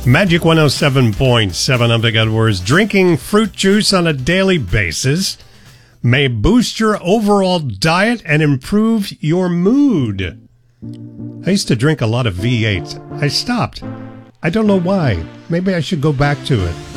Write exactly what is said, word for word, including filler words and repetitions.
Magic one oh seven point seven, I'm Vic Edwards. Drinking fruit juice on a daily basis may boost your overall diet and improve your mood. I used to drink a lot of V eight. I stopped. I don't know why. Maybe I should go back to it.